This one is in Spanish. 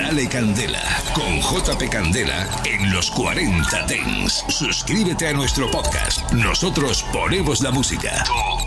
Dale Candela con JP Candela en los 40 Dents. Suscríbete a nuestro podcast. Nosotros ponemos la música. Tú